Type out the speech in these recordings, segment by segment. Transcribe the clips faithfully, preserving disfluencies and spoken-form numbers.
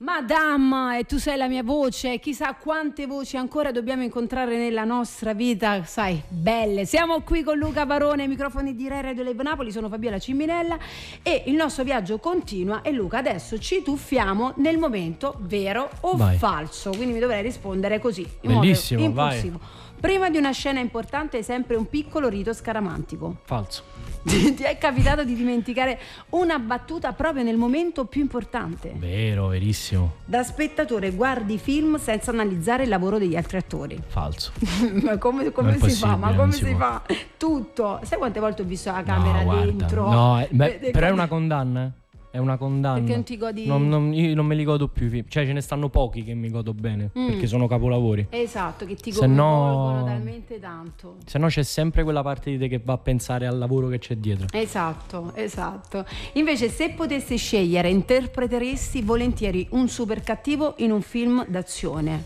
Madame, e tu sei la mia voce, chissà quante voci ancora dobbiamo incontrare nella nostra vita, sai, belle. Siamo qui con Luca Barone, microfoni di Rai Radio Live Napoli, sono Fabiola Ciminella e il nostro viaggio continua. E Luca, adesso ci tuffiamo nel momento vero o Vai. falso, quindi mi dovrei rispondere così, in Bellissimo, modo impulsivo. Vai. Prima di una scena importante è sempre un piccolo rito scaramantico. Falso. Ti è capitato di dimenticare una battuta proprio nel momento più importante? Vero, verissimo. Da spettatore guardi film senza analizzare il lavoro degli altri attori. Falso. Ma come, come si fa? Ma come si, si fa? Tutto. Sai quante volte ho visto la camera no, dentro? No, eh, beh, eh, però è una condanna. È una condanna. Perché non ti godi? Non, non, io non me li godo più i film. Cioè ce ne stanno pochi che mi godo bene, mm. perché sono capolavori. Esatto, che ti se coinvolgono no, talmente tanto. Se no c'è sempre quella parte di te che va a pensare al lavoro che c'è dietro. Esatto, esatto. Invece se potessi scegliere, interpreteresti volentieri un super cattivo in un film d'azione?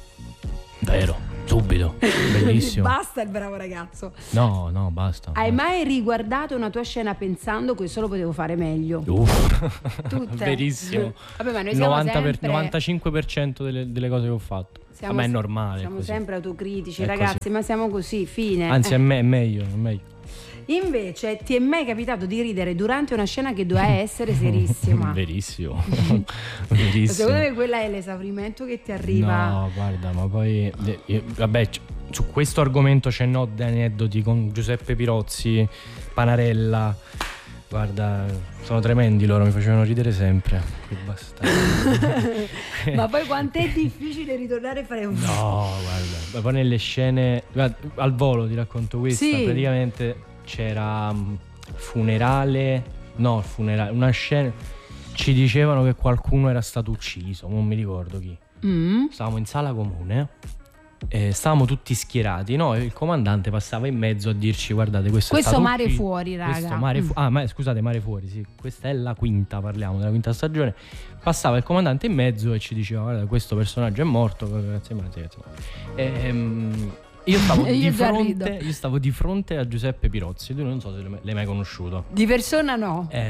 Vero. Subito, bellissimo. Basta il bravo ragazzo. No, no, basta. Hai basta. mai riguardato una tua scena pensando questo lo potevo fare meglio? Uff. Tutte. Verissimo. Vabbè, ma noi siamo novanta per, sempre... novantacinque per cento delle, delle cose che ho fatto. Siamo Vabbè, è normale. Siamo così. sempre autocritici, è ragazzi, così. ma siamo così, fine. Anzi, eh. è, me- è meglio, è meglio. Invece, ti è mai capitato di ridere durante una scena che doveva essere serissima? Verissimo. Verissimo. Secondo me quella è l'esaurimento che ti arriva. No, guarda, ma poi io, vabbè, su questo argomento ce n'ho di aneddoti con Giuseppe Pirozzi, Panarella. Guarda, sono tremendi loro, mi facevano ridere sempre. Che bastardi. Ma poi quant'è difficile ritornare a fare un No, guarda, ma poi nelle scene, guarda, al volo ti racconto questa, sì. praticamente c'era um, funerale, no, funerale, una scena, ci dicevano che qualcuno era stato ucciso, non mi ricordo chi. Mm. Stavamo in sala comune, eh, stavamo tutti schierati, no? E il comandante passava in mezzo a dirci: guardate, questo, questo è stato mare ucciso. fuori, raga. Questo mare fu- ah, ma scusate, mare fuori, sì. Questa è la quinta, parliamo della quinta stagione. Passava il comandante in mezzo e ci diceva: guarda, questo personaggio è morto. Grazie, grazie, grazie. E, um, io stavo io di fronte io stavo di fronte a Giuseppe Pirozzi. Tu non so se l'hai mai conosciuto. Di persona no. Eh,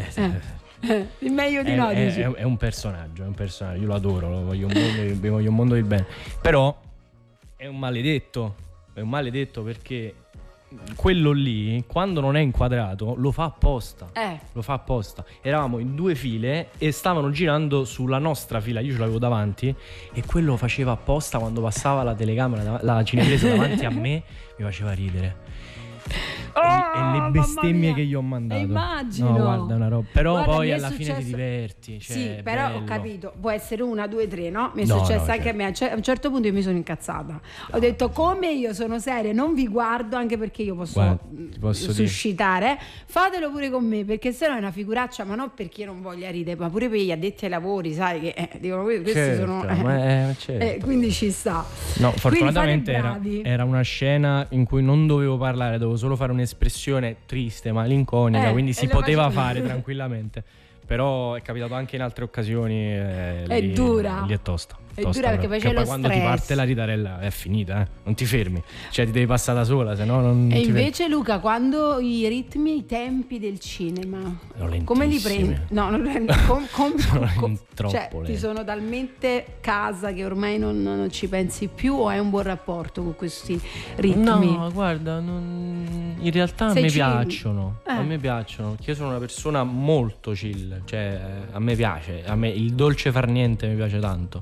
eh. Il meglio di è, no, è, dici. è, è un personaggio, è un personaggio. Io lo adoro, lo voglio un mondo, vi voglio un mondo di bene. Però è un maledetto. È un maledetto perché quello lì, quando non è inquadrato, lo fa apposta. Eh. Lo fa apposta. Eravamo in due file e stavano girando sulla nostra fila. Io ce l'avevo davanti e quello lo faceva apposta. Quando passava la telecamera, la cinepresa davanti a me, mi faceva ridere. Oh, e le bestemmie che gli ho mandato. Immagino. No, guarda, è una roba. Però Guarda, poi mi è alla successo... fine ti diverti. Cioè, sì, però bello. ho capito. Può essere una, due, tre, no? Mi è no, successo no, anche cioè... a me. Cioè, a un certo punto io mi sono incazzata. No. Ho detto: come io sono seria, non vi guardo, anche perché io posso, guarda, ti posso suscitare. Dire. Fatelo pure con me, perché sennò è una figuraccia, ma non perché io non voglia ridere, ma pure per gli addetti ai lavori, sai che eh, dicono questi certo, sono. Eh, ma è, certo. eh, quindi ci sta. No, fortunatamente era, bravi. era una scena in cui non dovevo parlare, dovevo solo fare un'espressione triste, malinconica, eh, quindi si facevo... poteva fare tranquillamente. Però è capitato anche in altre occasioni. Eh, è lì, dura. Lì è tosta. È tosta dura perché proprio. poi c'è poi lo quando stress. ti parte la ritarella è finita, eh? Non ti fermi. Cioè ti devi passare da sola, se no non E ti invece fermi. Luca, quando i ritmi e i tempi del cinema come li prendi? No, non com, com, com, com, troppo cioè, lento. ti sono talmente casa che ormai non, non ci pensi più, o hai un buon rapporto con questi ritmi? No, guarda, non... in realtà Sei a me chill. piacciono. Eh. A me piacciono. Perché io sono una persona molto chill. Cioè, a me piace. A me il dolce far niente mi piace tanto.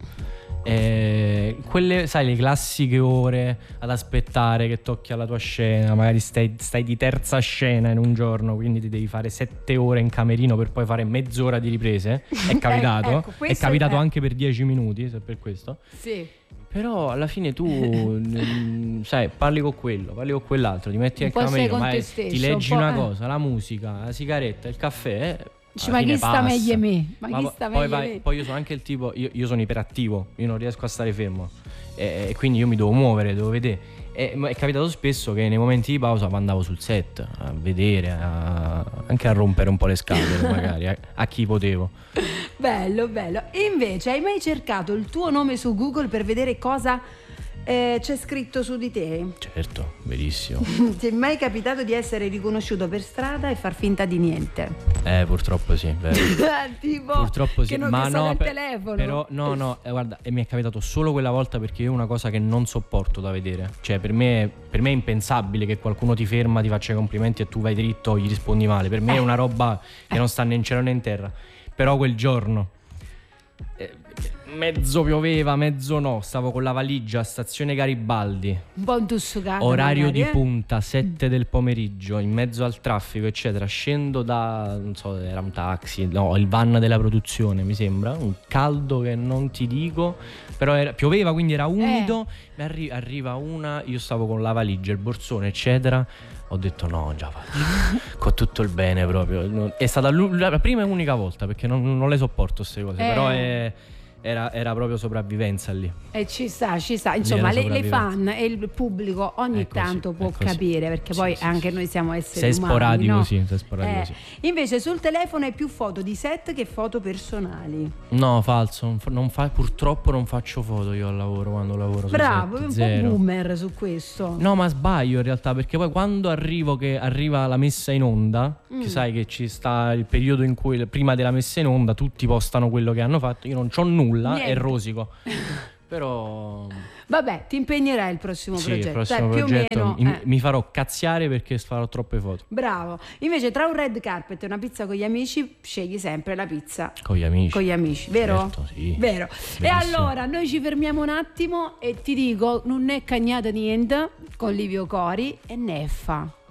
Eh, quelle, sai, le classiche ore ad aspettare che tocchi alla tua scena, magari stai, stai di terza scena in un giorno, quindi ti devi fare sette ore in camerino per poi fare mezz'ora di riprese. È capitato, eh, ecco, è capitato è... anche per dieci minuti, se per questo. Sì. Però alla fine tu n- sai, parli con quello, parli con quell'altro, ti metti nel camerino, ma ti leggi una eh. cosa, la musica, la sigaretta, il caffè. Eh, Dici, ma chi sta meglio me? Ma, ma chi sta poi, meglio vai, me? poi io sono anche il tipo, io, io sono iperattivo, io non riesco a stare fermo e, e quindi io mi devo muovere, devo vedere. E è capitato spesso che nei momenti di pausa andavo sul set a vedere, a, anche a rompere un po' le scatole magari a, a chi potevo. Bello, bello. E invece hai mai cercato il tuo nome su Google per vedere cosa Eh, c'è scritto su di te. Certo, verissimo. Ti è mai capitato di essere riconosciuto per strada e far finta di niente? Eh, purtroppo sì, vero. Tipo, purtroppo sì, che non ma ti suona no, il per- telefono. però no, no, eh, guarda, e mi è capitato solo quella volta perché io è una cosa che non sopporto da vedere. Cioè, per me, per me è impensabile che qualcuno ti ferma, ti faccia i complimenti e tu vai dritto, gli rispondi male. Per me Eh. è una roba che non sta né in cielo né in terra. Però quel giorno eh, mezzo pioveva, mezzo no, stavo con la valigia a stazione Garibaldi, Un po' intussucato. orario magari, di eh? punta, sette del pomeriggio, in mezzo al traffico eccetera, scendo da, non so, era un taxi, no, il van della produzione mi sembra, un caldo che non ti dico, però era, pioveva quindi era umido, mi arri- arriva una, io stavo con la valigia, il borsone eccetera, ho detto no, già faccio con tutto il bene proprio. No, è stata l'u- la prima e unica volta perché non, non le sopporto queste cose, Eh. però è, era, era proprio sopravvivenza lì. E ci sta, ci sta. Insomma, Viene le, le fan sopravvivenza. e il pubblico ogni È così, tanto è può così. capire, perché Sì, poi sì, anche sì. noi siamo esseri Sei umani, sporadico, no? sì, sei sporadico, Eh, sì. Invece sul telefono hai più foto di set che foto personali. No, falso, non fa, non fa- purtroppo non faccio foto io al lavoro quando lavoro su Bravo, set, è un zero. po' boomer su questo. No, ma sbaglio in realtà, perché poi quando arrivo che arriva la messa in onda, Mm. che sai che ci sta il periodo in cui prima della messa in onda tutti postano quello che hanno fatto, io non c'ho nulla, Niente. è rosico. Però Vabbè, ti impegnerai il prossimo sì, progetto. il prossimo Dai, più progetto o meno. mi, eh. mi farò cazziare perché farò troppe foto. Bravo. Invece tra un red carpet e una pizza con gli amici scegli sempre la pizza Con gli amici. con gli amici, vero? Certo, sì. Vero. E Benissimo. allora noi ci fermiamo un attimo e ti dico, non è cagnata niente con Livio Cori e Neffa.